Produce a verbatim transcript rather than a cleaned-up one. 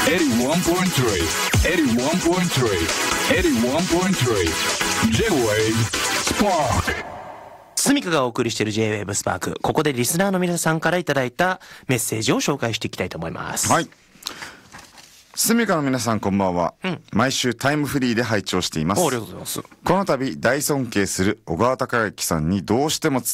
eighty-one point three, eighty-one point three, eighty-one point three J-Wave Spark。 スミカがお送りしている J-Wave スパーク。ここでリスナーの皆さんからいただいたメッセージを紹介していきたいと思います。 はい。スミカの皆さんこんばんは、うん、毎週タイムフリーで拝聴しています。 ありがとうございます。 この度大尊敬する小川隆之さんにどうしても伝